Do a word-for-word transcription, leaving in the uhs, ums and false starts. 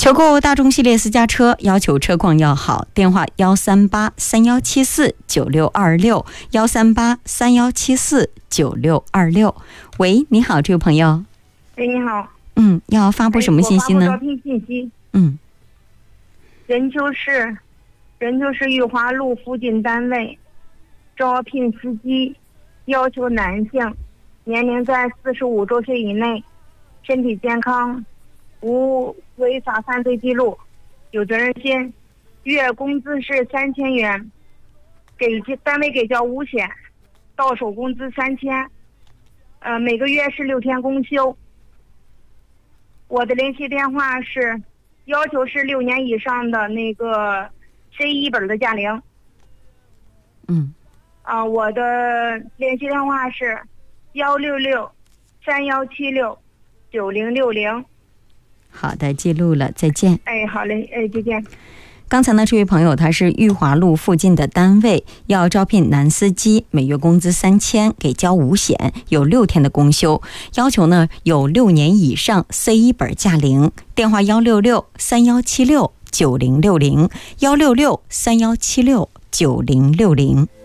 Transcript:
求购大众系列私家车，要求车况要好，电话幺三八三幺七四九六二六幺三八三幺七四九六二六。喂，你好，这位朋友。 喂，你好。 嗯，要发布什么信息呢？ 哎、我发布招聘信息。 嗯， 任丘市，任丘市裕华路附近单位招聘司机，要求男性，年龄在四十五周岁以内，身体健康，无违法犯罪记录，有责任心，月工资是三千元，给单位给交五险，到手工资三千，呃，每个月是六天公休。我的联系电话是，要求是六年以上的那个 C 一本的驾龄。 嗯。 啊、呃，我的联系电话是幺六六三幺七六九零六零。 好的，记录了，再见。 哎，好嘞，哎，再见。 刚才呢，这位朋友他是裕华路附近的单位，要招聘男司机，每月工资三千，给交五险，有六天的公休，要求呢有六年以上 C 一本驾龄。电话幺六六三幺七六九零六零幺六六三幺七六九零六零。